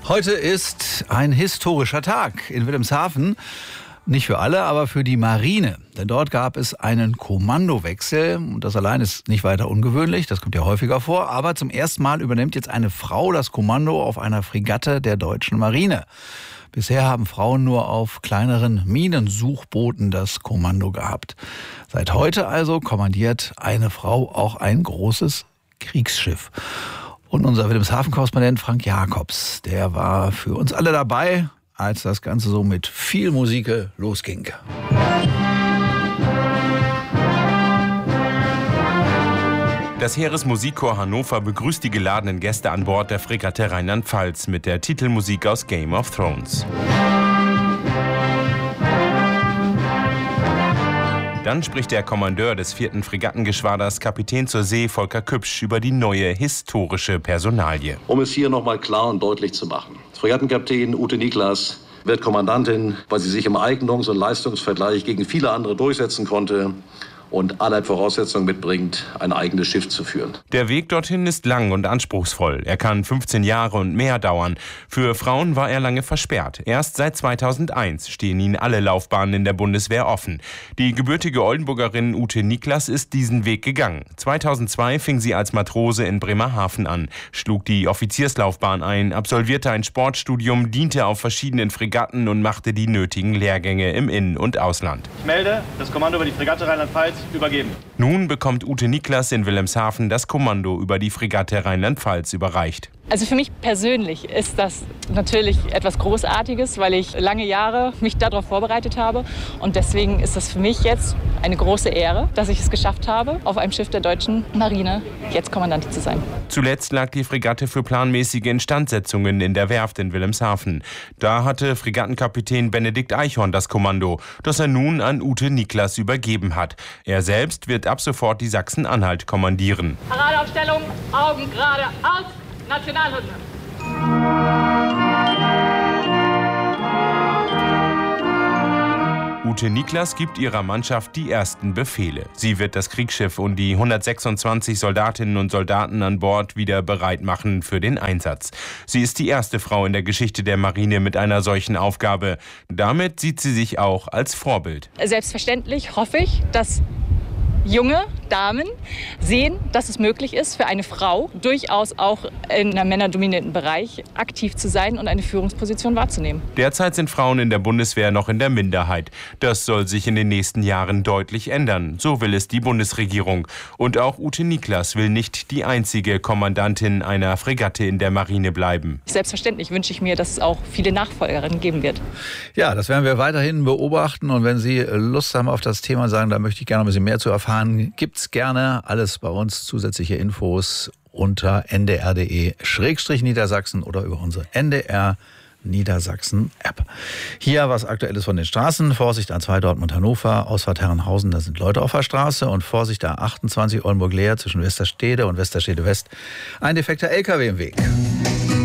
Heute ist ein historischer Tag in Wilhelmshaven. Nicht für alle, aber für die Marine. Denn dort gab es einen Kommandowechsel. Und das allein ist nicht weiter ungewöhnlich, das kommt ja häufiger vor. Aber zum ersten Mal übernimmt jetzt eine Frau das Kommando auf einer Fregatte der deutschen Marine. Bisher haben Frauen nur auf kleineren Minensuchbooten das Kommando gehabt. Seit heute also kommandiert eine Frau auch ein großes Kriegsschiff. Und unser Wilhelmshaven-Korrespondent Frank Jakobs, der war für uns alle dabei, als das Ganze so mit viel Musik losging. Das Heeresmusikchor Hannover begrüßt die geladenen Gäste an Bord der Fregatte Rheinland-Pfalz mit der Titelmusik aus Game of Thrones. Dann spricht der Kommandeur des 4. Fregattengeschwaders, Kapitän zur See Volker Küpsch, über die neue historische Personalie. Um es hier nochmal klar und deutlich zu machen. Fregattenkapitän Ute Niklas wird Kommandantin, weil sie sich im Eignungs- und Leistungsvergleich gegen viele andere durchsetzen konnte und alle Voraussetzungen mitbringt, ein eigenes Schiff zu führen. Der Weg dorthin ist lang und anspruchsvoll. Er kann 15 Jahre und mehr dauern. Für Frauen war er lange versperrt. Erst seit 2001 stehen ihnen alle Laufbahnen in der Bundeswehr offen. Die gebürtige Oldenburgerin Ute Niklas ist diesen Weg gegangen. 2002 fing sie als Matrose in Bremerhaven an, schlug die Offizierslaufbahn ein, absolvierte ein Sportstudium, diente auf verschiedenen Fregatten und machte die nötigen Lehrgänge im In- und Ausland. Ich melde das Kommando über die Fregatte Rheinland-Pfalz übergeben. Nun bekommt Ute Niklas in Wilhelmshaven das Kommando über die Fregatte Rheinland-Pfalz überreicht. Also für mich persönlich ist das natürlich etwas Großartiges, weil ich lange Jahre mich darauf vorbereitet habe. Und deswegen ist das für mich jetzt eine große Ehre, dass ich es geschafft habe, auf einem Schiff der deutschen Marine jetzt Kommandantin zu sein. Zuletzt lag die Fregatte für planmäßige Instandsetzungen in der Werft in Wilhelmshaven. Da hatte Fregattenkapitän Benedikt Eichhorn das Kommando, das er nun an Ute Niklas übergeben hat. Er selbst wird ab sofort die Sachsen-Anhalt kommandieren. Paradeaufstellung, Augen geradeaus, Nationalhymne. Ute Niklas gibt ihrer Mannschaft die ersten Befehle. Sie wird das Kriegsschiff und die 126 Soldatinnen und Soldaten an Bord wieder bereit machen für den Einsatz. Sie ist die erste Frau in der Geschichte der Marine mit einer solchen Aufgabe. Damit sieht sie sich auch als Vorbild. Selbstverständlich hoffe ich, dass junge Damen sehen, dass es möglich ist, für eine Frau durchaus auch in einem männerdominierten Bereich aktiv zu sein und eine Führungsposition wahrzunehmen. Derzeit sind Frauen in der Bundeswehr noch in der Minderheit. Das soll sich in den nächsten Jahren deutlich ändern. So will es die Bundesregierung. Und auch Ute Niklas will nicht die einzige Kommandantin einer Fregatte in der Marine bleiben. Selbstverständlich wünsche ich mir, dass es auch viele Nachfolgerinnen geben wird. Ja, das werden wir weiterhin beobachten. Und wenn Sie Lust haben auf das Thema und sagen, da möchte ich gerne ein bisschen mehr zu erfahren, gibt's gerne alles bei uns, zusätzliche Infos unter ndr.de/Niedersachsen oder über unsere NDR Niedersachsen App. Hier was Aktuelles von den Straßen. Vorsicht A2 Dortmund-Hannover, Ausfahrt Herrenhausen, da sind Leute auf der Straße. Und Vorsicht A28 Oldenburg-Leer zwischen Westerstede und Westerstede West. Ein defekter LKW im Weg.